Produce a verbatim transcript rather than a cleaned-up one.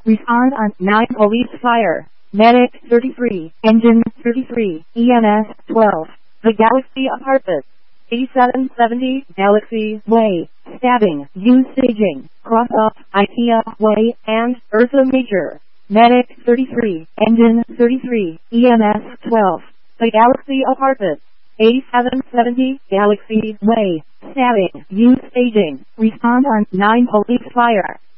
Respond on nine. Police fire. Medic thirty-three. Engine thirty-three. E M S twelve. The Galaxy Apartment. eighty-seven seventy Galaxy Way. Stabbing. U staging. Cross up. IKEA Way and Ursa Major. Medic thirty-three. Engine thirty-three. E M S twelve. The Galaxy Apartment. eighty-seven seventy Galaxy Way. Stabbing. U staging. Respond on nine. Police fire.